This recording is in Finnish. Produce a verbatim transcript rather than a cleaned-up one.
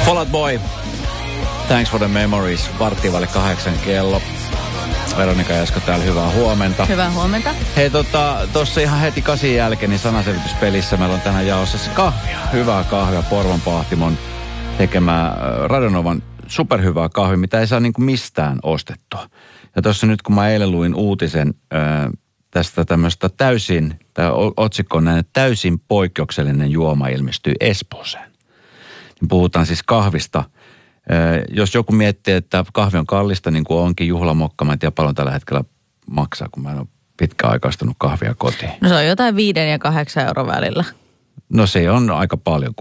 Fall Out Boy. Thanks for the memories. Varttiin vaille kahdeksan kello. Veronika Jasko täällä, hyvää huomenta. Hyvää huomenta. Hei, tota, tossa ihan heti kasin jälkeen, niin sananselvityspelissä meillä on tänään jaossa se kahvia. Hyvää kahvia, Porvon Pahtimon tekemää Radonovan superhyvää kahvia, mitä ei saa niinku mistään ostettua. Ja tossa nyt, kun mä eilen luin uutisen ää, tästä tämmöistä täysin, tämä otsikko on näin, että täysin poikkeuksellinen juoma ilmestyy Espooseen. Niin puhutaan siis kahvista. Jos joku miettii, että kahvi on kallista, niin kuin onkin juhlamokka, mä en tiedä paljon tällä hetkellä maksaa, kun mä en ole pitkäaikaistunut kahvia kotiin. No se on jotain viiden ja kahdeksan euron välillä. No se on aika paljon